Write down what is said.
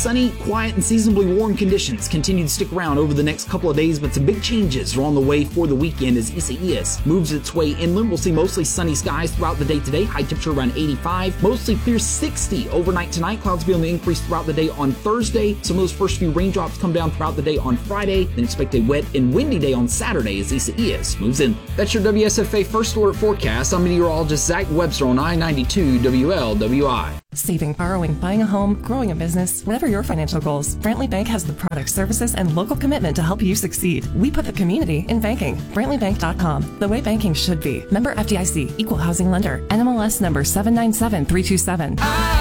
sunny, quiet, and seasonably warm conditions continue to stick around over the next couple of days, but some big changes are on the way for the weekend as Isaias moves its way inland. We'll see mostly sunny skies throughout the day today, high temperature around 85, mostly clear 60 overnight tonight. Clouds will be on the increase throughout the day on Thursday. Some of those first few raindrops come down throughout the day on Friday, then expect a wet and windy day on Saturday as Isaias moves in. That's your WSFA First Alert forecast. I'm meteorologist Zach Webster on I-92 WLWI. Saving, borrowing, buying a home, growing a business, whatever your financial goals, Brantley Bank has the products, services, and local commitment to help you succeed. We put the community in banking. BrantleyBank.com, the way banking should be. Member FDIC, equal housing lender, NMLS number 797327.